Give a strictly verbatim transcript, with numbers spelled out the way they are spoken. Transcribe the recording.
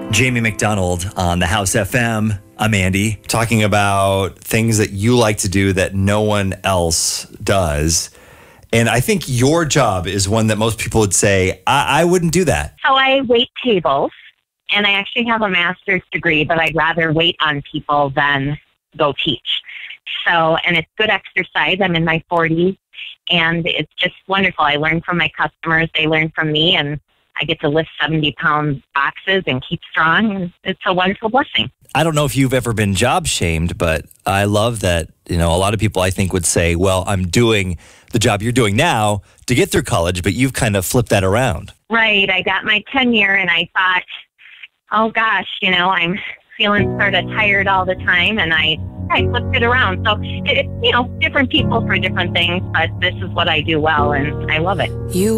Jamie McDonald on the House F M. I'm Andy, talking about things that you like to do that no one else does. And I think your job is one that most people would say, I, I wouldn't do that. So I wait tables, and I actually have a master's degree, but I'd rather wait on people than go teach. So, and it's good exercise. I'm in my forties, and it's just wonderful. I learn from my customers. They learn from me, and I get to lift seventy-pound boxes and keep strong, and it's a wonderful blessing. I don't know if you've ever been job shamed, but I love that, you know, a lot of people I think would say, well, I'm doing the job you're doing now to get through college, but you've kind of flipped that around. Right. I got my tenure, and I thought, oh gosh, you know, I'm feeling sort of tired all the time, and I, I flipped it around. So, it, you know, different people for different things, but this is what I do well, and I love it. You